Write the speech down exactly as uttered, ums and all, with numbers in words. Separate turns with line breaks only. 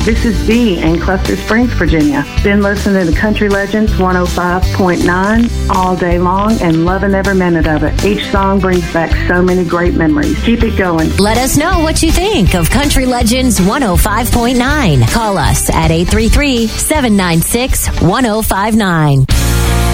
This is Dee in Cluster Springs, Virginia. Been listening to Country Legends one oh five point nine all day long and loving every minute of it. Each song brings back so many great memories. Keep it going.
Let us know what you think of Country Legends one oh five point nine. Call us at eight three three, seven nine six, one oh five nine.